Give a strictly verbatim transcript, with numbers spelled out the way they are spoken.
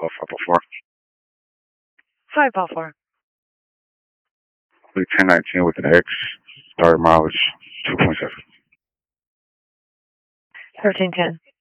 Uh, five oh four. five oh four. ten nineteen with an X. Started mileage two point seven. thirteen ten.